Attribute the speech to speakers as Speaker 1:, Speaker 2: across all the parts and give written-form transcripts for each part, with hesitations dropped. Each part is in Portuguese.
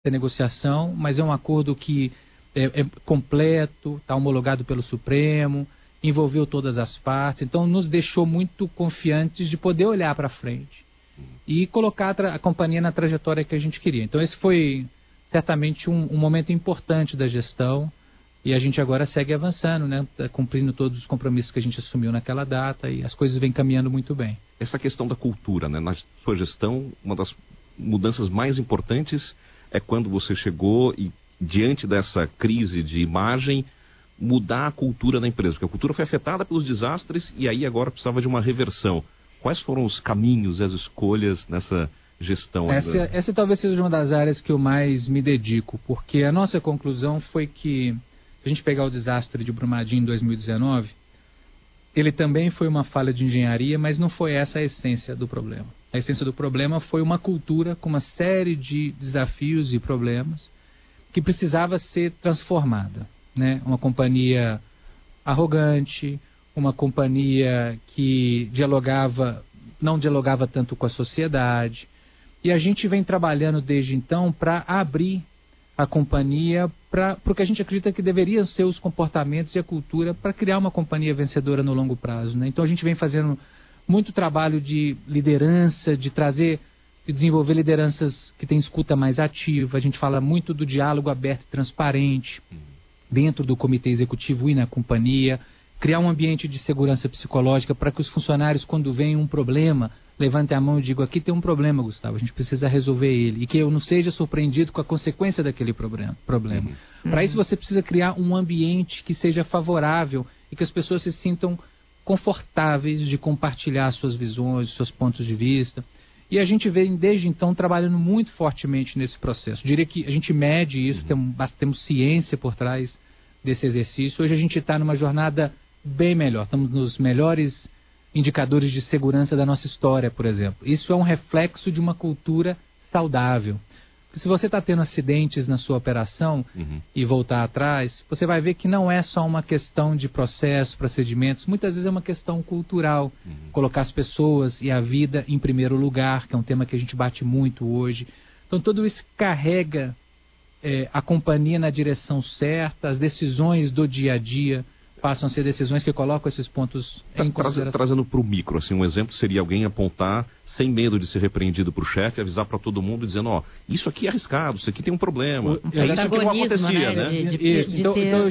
Speaker 1: da negociação, mas é um acordo que é completo, está homologado pelo Supremo, envolveu todas as partes, então nos deixou muito confiantes de poder olhar para frente e colocar a companhia na trajetória que a gente queria. Então esse foi certamente um momento importante da gestão e a gente agora segue avançando, né? Cumprindo todos os compromissos que a gente assumiu naquela data e as coisas vêm caminhando muito bem.
Speaker 2: Essa questão da cultura, né? Na sua gestão, uma das mudanças mais importantes é quando você chegou e, diante dessa crise de imagem, mudar a cultura da empresa, porque a cultura foi afetada pelos desastres e aí agora precisava de uma reversão. Quais foram os caminhos e as escolhas nessa gestão?
Speaker 1: Essa talvez seja uma das áreas que eu mais me dedico, porque a nossa conclusão foi que, se a gente pegar o desastre de Brumadinho em 2019, ele também foi uma falha de engenharia, mas não foi essa a essência do problema. A essência do problema foi uma cultura com uma série de desafios e problemas que precisava ser transformada, né? Uma companhia arrogante, uma companhia que não dialogava tanto com a sociedade. E a gente vem trabalhando desde então para abrir a companhia para o que a gente acredita que deveriam ser os comportamentos e a cultura para criar uma companhia vencedora no longo prazo, né? Então a gente vem fazendo muito trabalho de liderança, de desenvolver lideranças que têm escuta mais ativa. A gente fala muito do diálogo aberto e transparente dentro do comitê executivo e na companhia. Criar um ambiente de segurança psicológica para que os funcionários, quando vem um problema, levantem a mão e digam: aqui tem um problema, Gustavo, a gente precisa resolver ele. E que eu não seja surpreendido com a consequência daquele problema. Para isso você precisa criar um ambiente que seja favorável e que as pessoas se sintam confortáveis de compartilhar suas visões, seus pontos de vista. E a gente vem, desde então, trabalhando muito fortemente nesse processo. Diria que a gente mede isso, temos ciência por trás desse exercício. Hoje a gente está numa jornada bem melhor. Estamos nos melhores indicadores de segurança da nossa história, por exemplo. Isso é um reflexo de uma cultura saudável. Se você está tendo acidentes na sua operação e voltar atrás, você vai ver que não é só uma questão de processos, procedimentos, muitas vezes é uma questão cultural. Colocar as pessoas e a vida em primeiro lugar, que é um tema que a gente bate muito hoje. Então tudo isso carrega a companhia na direção certa, as decisões do dia a dia passam a ser decisões que colocam esses pontos em consideração.
Speaker 2: Trazendo para o micro, assim, um exemplo seria alguém apontar, sem medo de ser repreendido para o chefe, avisar para todo mundo, dizendo: ó, isso aqui é arriscado, isso aqui tem um problema.
Speaker 3: Isso aqui não acontecia, né?
Speaker 1: Então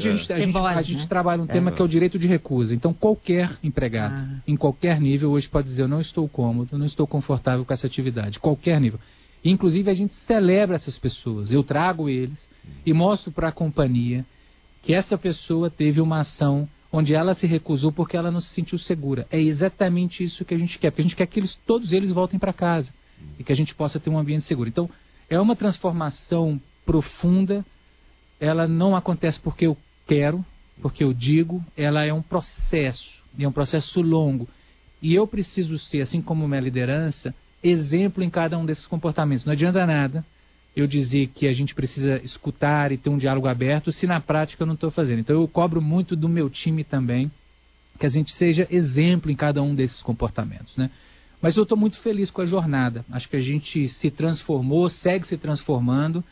Speaker 1: a gente trabalha um tema que é o direito de recusa. Então qualquer empregado, em qualquer nível, hoje pode dizer: eu não estou cômodo, não estou confortável com essa atividade, qualquer nível. Inclusive a gente celebra essas pessoas, eu trago eles e mostro para a companhia que essa pessoa teve uma ação onde ela se recusou porque ela não se sentiu segura. É exatamente isso que a gente quer, porque a gente quer que todos eles voltem para casa e que a gente possa ter um ambiente seguro. Então, é uma transformação profunda, ela não acontece porque eu quero, porque eu digo, ela é um processo, e é um processo longo. E eu preciso ser, assim como minha liderança, exemplo em cada um desses comportamentos. Não adianta nada eu dizer que a gente precisa escutar e ter um diálogo aberto se na prática eu não estou fazendo. Então eu cobro muito do meu time também que a gente seja exemplo em cada um desses comportamentos, né? Mas eu estou muito feliz com a jornada. Acho que a gente se transformou, segue se transformando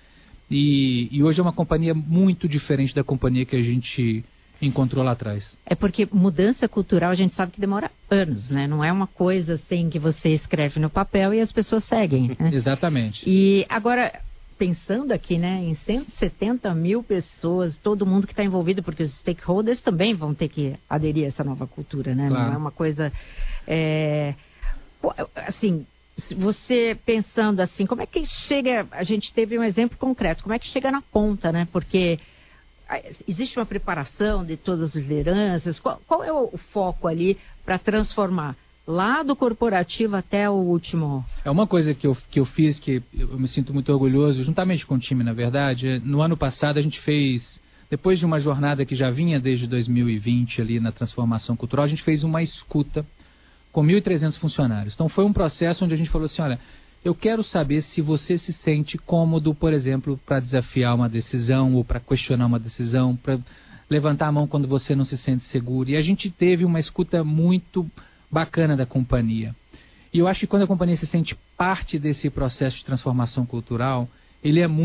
Speaker 1: e hoje é uma companhia muito diferente da companhia que a gente encontrou lá atrás.
Speaker 3: É porque mudança cultural a gente sabe que demora anos, né? Não é uma coisa assim que você escreve no papel e as pessoas seguem, né?
Speaker 1: Exatamente.
Speaker 3: E agora, pensando aqui, né, em 170 mil pessoas, todo mundo que está envolvido, porque os stakeholders também vão ter que aderir a essa nova cultura, né?
Speaker 1: Claro.
Speaker 3: Não é uma coisa... assim, você pensando assim, como é que chega... A gente teve um exemplo concreto, como é que chega na ponta, né? Porque existe uma preparação de todas as lideranças. Qual é o foco ali para transformar lá do corporativo até o último?
Speaker 1: É uma coisa que eu fiz, que eu me sinto muito orgulhoso, juntamente com o time, na verdade. No ano passado a gente fez, depois de uma jornada que já vinha desde 2020 ali na transformação cultural, a gente fez uma escuta com 1.300 funcionários. Então foi um processo onde a gente falou assim: olha, eu quero saber se você se sente cômodo, por exemplo, para desafiar uma decisão ou para questionar uma decisão, para levantar a mão quando você não se sente seguro. E a gente teve uma escuta muito bacana da companhia. E eu acho que quando a companhia se sente parte desse processo de transformação cultural, ele é muito